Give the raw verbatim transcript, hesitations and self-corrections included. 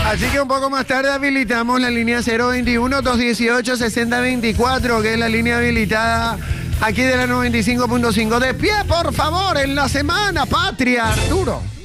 Así que un poco más tarde habilitamos la línea cero veintiuno, dos dieciocho, sesenta veinticuatro, que es la línea habilitada aquí de la noventa y cinco punto cinco. De pie, por favor, en la semana patria, Arturo.